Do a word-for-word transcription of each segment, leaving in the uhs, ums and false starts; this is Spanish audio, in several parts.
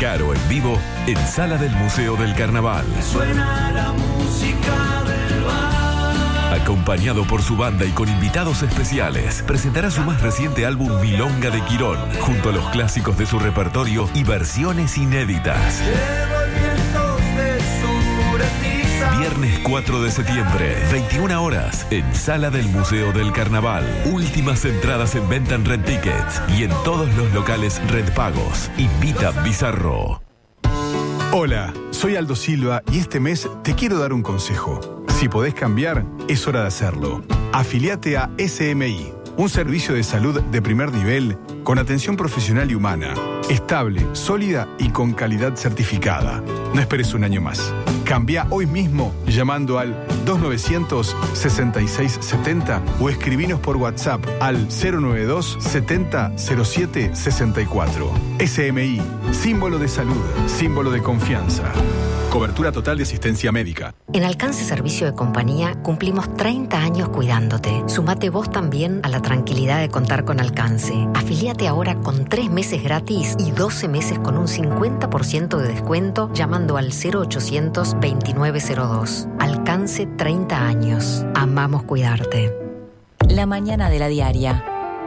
Caro en vivo en Sala del Museo del Carnaval. Suena la música del bar. Acompañado por su banda y con invitados especiales, presentará su más reciente álbum Milonga de Quirón, junto a los clásicos de su repertorio y versiones inéditas. Viernes cuatro de septiembre, veintiuna horas, en Sala del Museo del Carnaval. Últimas entradas en venta en Red Tickets y en todos los locales Red Pagos. Invita Bizarro. Hola, soy Aldo Silva y este mes te quiero dar un consejo. Si podés cambiar, es hora de hacerlo. Afiliate a S M I, un servicio de salud de primer nivel con atención profesional y humana, estable, sólida y con calidad certificada. No esperes un año más. Cambia hoy mismo llamando al dos nueve cero cero, seis seis siete cero o escribinos por WhatsApp al cero nueve dos, setenta, cero siete, sesenta y cuatro. S M I, símbolo de salud, símbolo de confianza. Cobertura total de asistencia médica. En Alcance Servicio de Compañía cumplimos treinta años cuidándote. Sumate vos también a la tranquilidad de contar con Alcance. Afiliate ahora con tres meses gratis y doce meses con un cincuenta por ciento de descuento llamando al cero ochocientos, veintinueve cero dos. Alcance treinta años. Amamos cuidarte. La mañana de la diaria.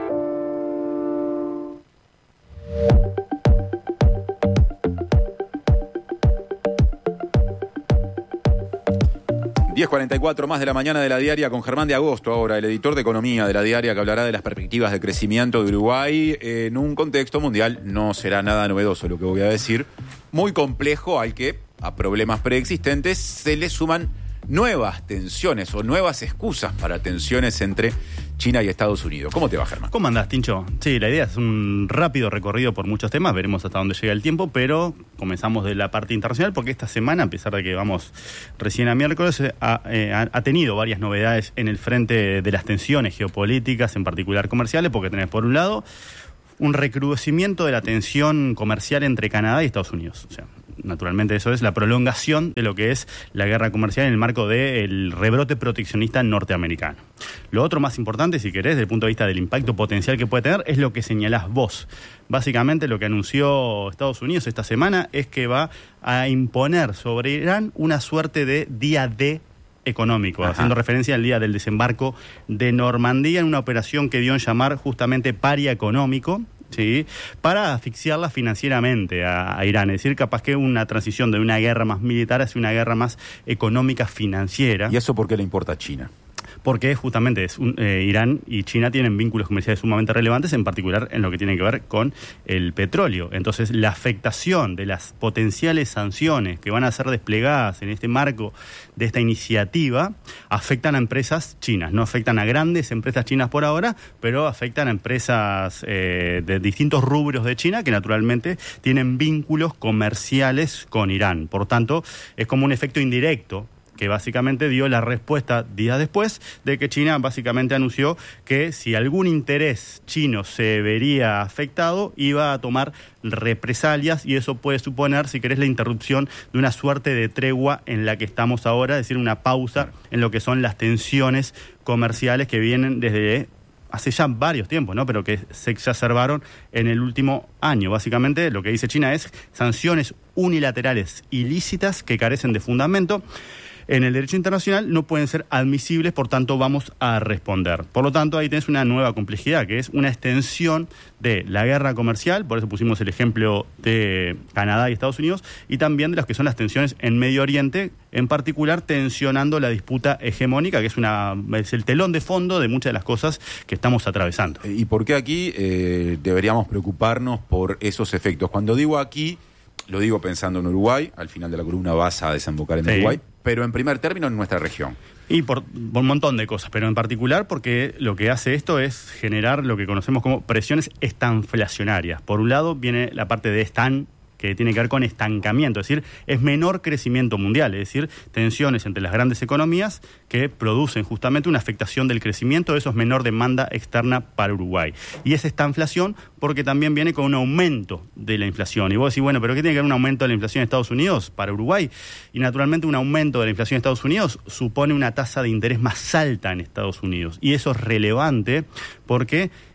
diez cuarenta y cuatro más de la mañana de la diaria con Germán de Agosto ahora, el editor de economía de la diaria, que hablará de las perspectivas de crecimiento de Uruguay en un contexto mundial. No será nada novedoso lo que voy a decir, muy complejo al que a problemas preexistentes se le suman nuevas tensiones o nuevas excusas para tensiones entre China y Estados Unidos. ¿Cómo te va, Germán? ¿Cómo andás, Tincho? Sí, la idea es un rápido recorrido por muchos temas, veremos hasta dónde llega el tiempo, pero comenzamos de la parte internacional porque esta semana, a pesar de que vamos recién a miércoles, ha, eh, ha tenido varias novedades en el frente de las tensiones geopolíticas, en particular comerciales, porque tenés por un lado un recrudecimiento de la tensión comercial entre Canadá y Estados Unidos. O sea, naturalmente eso es la prolongación de lo que es la guerra comercial en el marco del rebrote proteccionista norteamericano. Lo otro más importante, si querés, desde el punto de vista del impacto potencial que puede tener, es lo que señalás vos. Básicamente lo que anunció Estados Unidos esta semana es que va a imponer sobre Irán una suerte de día D económico, Ajá. haciendo referencia al día del desembarco de Normandía en una operación que dio en llamar justamente paria económico, ¿sí?, para asfixiarla financieramente a, a Irán. Es decir, capaz que una transición de una guerra más militar hacia una guerra más económica financiera. ¿Y eso por qué le importa a China? Porque justamente es un, eh, Irán y China tienen vínculos comerciales sumamente relevantes, en particular en lo que tiene que ver con el petróleo. Entonces, la afectación de las potenciales sanciones que van a ser desplegadas en este marco de esta iniciativa afectan a empresas chinas. No afectan a grandes empresas chinas por ahora, pero afectan a empresas eh, de distintos rubros de China que naturalmente tienen vínculos comerciales con Irán. Por tanto, es como un efecto indirecto que básicamente dio la respuesta días después de que China básicamente anunció que si algún interés chino se vería afectado, iba a tomar represalias, y eso puede suponer, si querés, la interrupción de una suerte de tregua en la que estamos ahora, es decir, una pausa en lo que son las tensiones comerciales que vienen desde hace ya varios tiempos, ¿no?, pero que se exacerbaron en el último año. Básicamente lo que dice China es sanciones unilaterales ilícitas que carecen de fundamento en el derecho internacional no pueden ser admisibles, por tanto vamos a responder. Por lo tanto, ahí tenés una nueva complejidad, que es una extensión de la guerra comercial, por eso pusimos el ejemplo de Canadá y Estados Unidos, y también de las que son las tensiones en Medio Oriente, en particular tensionando la disputa hegemónica, que es, una, es el telón de fondo de muchas de las cosas que estamos atravesando. ¿Y por qué aquí eh, deberíamos preocuparnos por esos efectos? Cuando digo aquí, lo digo pensando en Uruguay, al final de la columna vas a desembocar en sí. Uruguay, pero en primer término en nuestra región. Y por, por un montón de cosas, pero en particular porque lo que hace esto es generar lo que conocemos como presiones estanflacionarias. Por un lado viene la parte de estan, que tiene que ver con estancamiento, es decir, es menor crecimiento mundial, es decir, tensiones entre las grandes economías que producen justamente una afectación del crecimiento, eso es menor demanda externa para Uruguay. Y es esta inflación porque también viene con un aumento de la inflación. Y vos decís, bueno, ¿pero qué tiene que ver un aumento de la inflación en Estados Unidos para Uruguay? Y naturalmente un aumento de la inflación en Estados Unidos supone una tasa de interés más alta en Estados Unidos. Y eso es relevante porque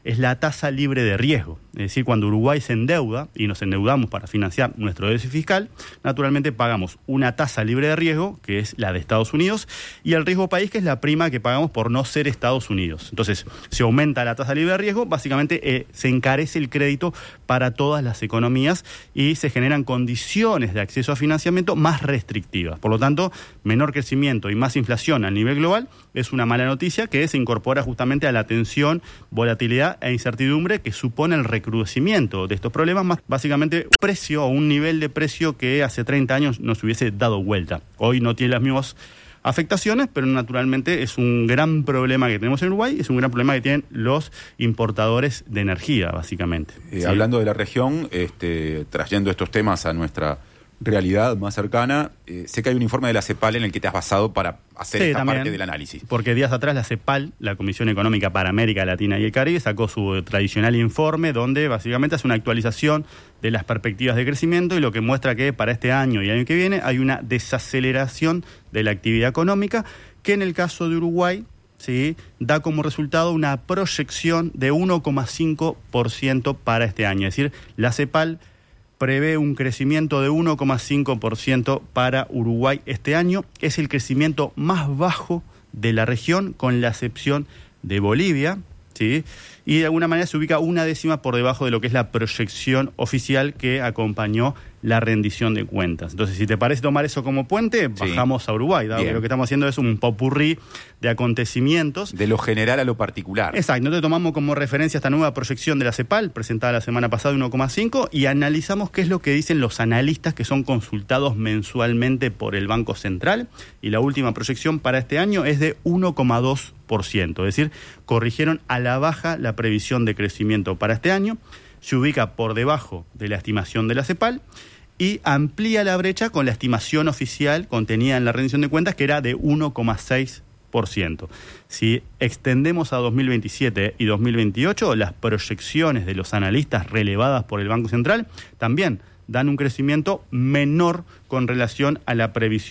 es la tasa libre de riesgo. Es decir, cuando Uruguay se endeuda y nos endeudamos para financiar nuestro déficit fiscal, naturalmente pagamos una tasa libre de riesgo, que es la de Estados Unidos, y el riesgo país, que es la prima que pagamos por no ser Estados Unidos. Entonces, se aumenta la tasa libre de riesgo, básicamente eh, se encarece el crédito para todas las economías y se generan condiciones de acceso a financiamiento más restrictivas. Por lo tanto, menor crecimiento y más inflación a nivel global es una mala noticia que se incorpora justamente a la tensión, volatilidad e incertidumbre que supone el recrudecimiento de estos problemas, más básicamente un precio o un nivel de precio que hace treinta años nos hubiese dado vuelta. Hoy no tiene las mismas afectaciones, pero naturalmente es un gran problema que tenemos en Uruguay, es un gran problema que tienen los importadores de energía, básicamente. Eh, ¿sí? Hablando de la región, este, trayendo estos temas a nuestra realidad más cercana, eh, sé que hay un informe de la CEPAL en el que te has basado para hacer Sí, esta también, parte del análisis. Porque días atrás la CEPAL, la Comisión Económica para América Latina y el Caribe, sacó su tradicional informe donde básicamente hace una actualización de las perspectivas de crecimiento y lo que muestra que para este año y el año que viene hay una desaceleración de la actividad económica que en el caso de Uruguay, ¿sí?, da como resultado una proyección de uno coma cinco por ciento para este año. Es decir, la CEPAL prevé un crecimiento de uno coma cinco por ciento para Uruguay este año. Es el crecimiento más bajo de la región, con la excepción de Bolivia, ¿sí? Y de alguna manera se ubica una décima por debajo de lo que es la proyección oficial que acompañó la rendición de cuentas. Entonces, si te parece tomar eso como puente, sí, bajamos a Uruguay, dado que lo que estamos haciendo es un popurrí de acontecimientos. De lo general a lo particular. Exacto, nosotros tomamos como referencia esta nueva proyección de la CEPAL, presentada la semana pasada, uno coma cinco, y analizamos qué es lo que dicen los analistas que son consultados mensualmente por el Banco Central, y la última proyección para este año es de uno coma dos por ciento, es decir, corrigieron a la baja la previsión de crecimiento para este año, se ubica por debajo de la estimación de la CEPAL y amplía la brecha con la estimación oficial contenida en la rendición de cuentas, que era de uno coma seis por ciento. Si extendemos a dos mil veintisiete y dos mil veintiocho, las proyecciones de los analistas relevadas por el Banco Central también dan un crecimiento menor con relación a la previsión